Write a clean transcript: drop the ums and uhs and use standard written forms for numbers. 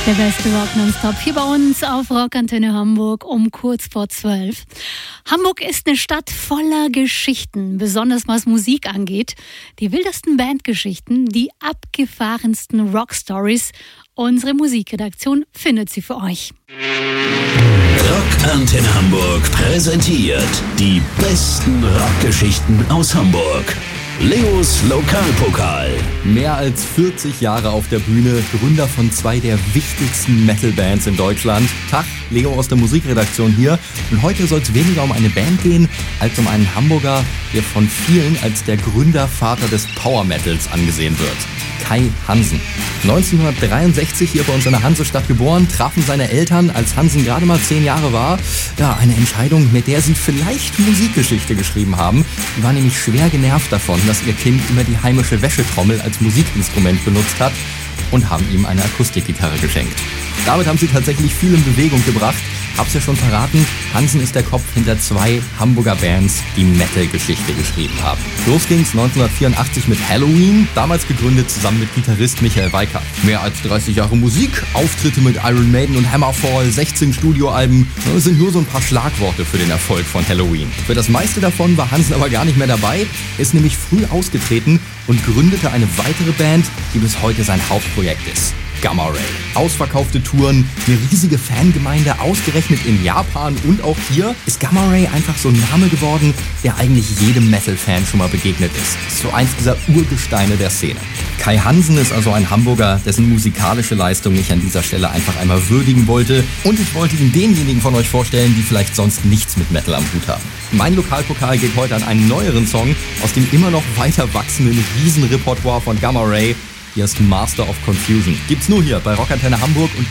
Der beste Rock nonstop hier bei uns auf Rockantenne Hamburg um kurz vor 12. Hamburg ist eine Stadt voller Geschichten, besonders was Musik angeht. Die wildesten Bandgeschichten, die abgefahrensten Rockstories. Unsere Musikredaktion findet sie für euch. Rockantenne Hamburg präsentiert die besten Rockgeschichten aus Hamburg. Leos Lokalpokal. Mehr als 40 Jahre auf der Bühne, Gründer von zwei der wichtigsten Metal-Bands in Deutschland. Tag, Leo aus der Musikredaktion hier. Und heute soll es weniger um eine Band gehen, als um einen Hamburger, der von vielen als der Gründervater des Power-Metals angesehen wird. Kai Hansen. 1963 hier bei uns in der Hansestadt geboren, trafen seine Eltern, als Hansen gerade mal 10 Jahre war. Ja, eine Entscheidung, mit der sie vielleicht Musikgeschichte geschrieben haben. Die war nämlich schwer genervt davon, dass ihr Kind immer die heimische Wäschetrommel als Musikinstrument benutzt hat und haben ihm eine Akustikgitarre geschenkt. Damit haben sie tatsächlich viel in Bewegung gebracht. Hab's ja schon verraten, Hansen ist der Kopf hinter 2 Hamburger Bands, die Metal-Geschichte geschrieben haben. Los ging's 1984 mit Halloween, damals gegründet zusammen mit Gitarrist Michael Weikert. Mehr als 30 Jahre Musik, Auftritte mit Iron Maiden und Hammerfall, 16 Studioalben, das sind nur so ein paar Schlagworte für den Erfolg von Halloween. Für das meiste davon war Hansen aber gar nicht mehr dabei, ist nämlich früh ausgetreten und gründete eine weitere Band, die bis heute sein Hauptprojekt ist. Gamma Ray. Ausverkaufte Touren, eine riesige Fangemeinde, ausgerechnet in Japan und auch hier ist Gamma Ray einfach so ein Name geworden, der eigentlich jedem Metal-Fan schon mal begegnet ist. So eins dieser Urgesteine der Szene. Kai Hansen ist also ein Hamburger, dessen musikalische Leistung ich an dieser Stelle einfach einmal würdigen wollte. Und ich wollte ihn denjenigen von euch vorstellen, die vielleicht sonst nichts mit Metal am Hut haben. Mein Lokalpokal geht heute an einen neueren Song aus dem immer noch weiter wachsenden Riesenrepertoire von Gamma Ray. Hier ist Master of Confusion. Gibt's nur hier bei Rockantenne Hamburg und